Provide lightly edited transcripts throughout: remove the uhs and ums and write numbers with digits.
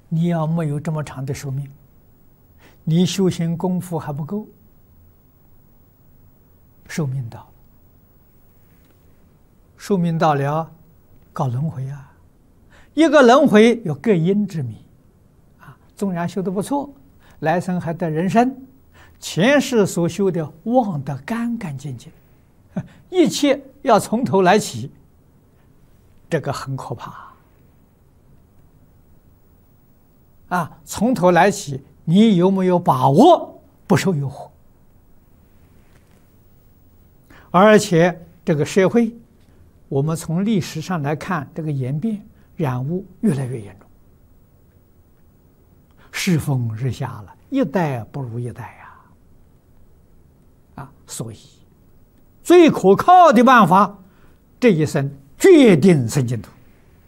你要没有这么长的寿命，你修行功夫还不够，寿命到了，寿命到了，搞轮回啊！一个轮回有各因之谜啊，纵然修得不错，来生还得人身，前世所修的忘得干干净净，一切要从头来起，这个很可怕啊！从头来起，你有没有把握不受诱惑？而且这个社会，我们从历史上来看，这个演变染污越来越严重，世风日下了，一代不如一代呀！所以最可靠的办法，这一生决定生净土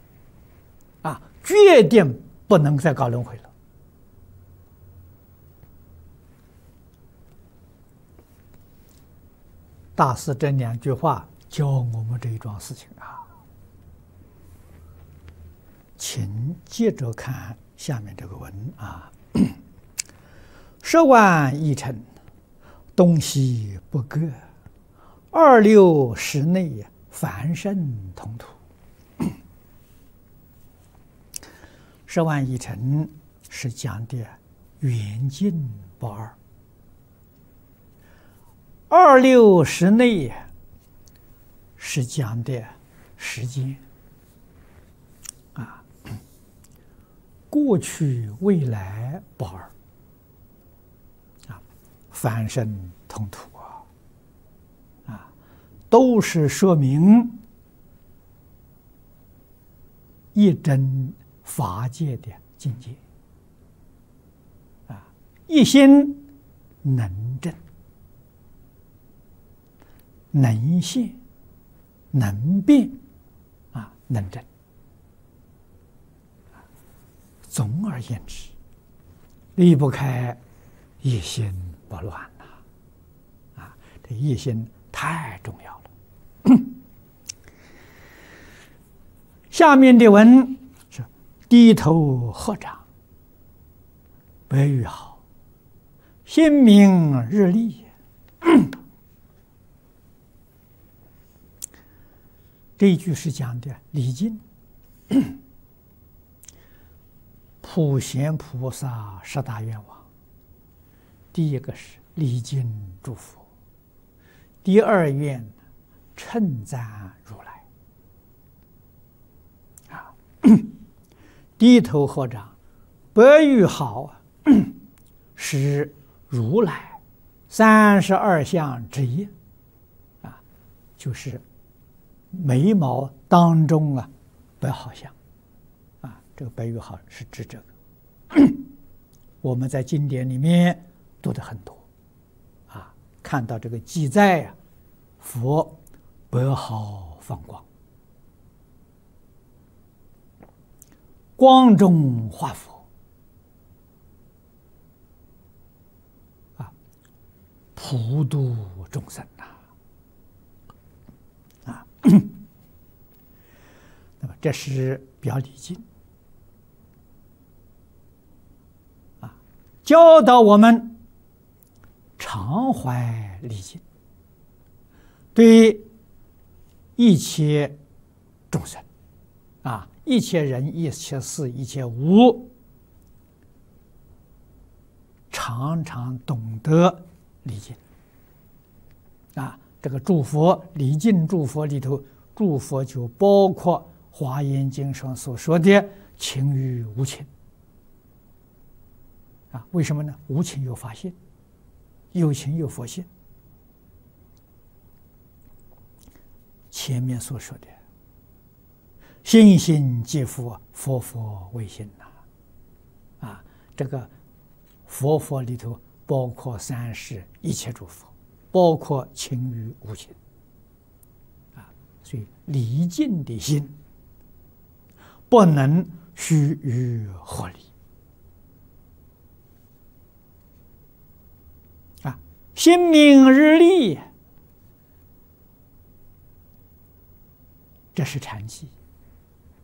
决定不能再搞轮回了。大师这2句话教我们这一桩事情啊，请接着看下面这个文啊：10万亿尘，东西不各，26时内凡圣同土。10万亿尘是讲的远近不二，26时内是讲的时间啊，过去未来不二啊，凡圣同土都是说明一真法界的境界一心能证、能现、能变能证。总而言之，离不开一心不乱这一心太重要了。下面的文是低头合掌，白玉好，心明日丽。这一句是讲的礼敬，普贤菩萨10大愿望。第一个是礼敬诸佛，第2愿称赞如来低头合掌，白玉好是如来32相之一就是眉毛当中白毫相这个白玉毫是指这个。我们在经典里面读的很多看到这个记载佛白毫放光，光中化佛普度众生那么这是表礼敬教导我们常怀礼敬，对一切众生一切人、一切事、一切物，常常懂得礼敬这个诸佛礼敬诸佛里头，诸佛就包括《华严经》上所说的情与无情为什么呢？无情有法性，有情有佛性。前面所说的心心即佛，佛佛为心这个佛佛里头包括3世一切诸佛，包括情与无情所以礼敬的心不能须臾合理心明日丽，这是禅机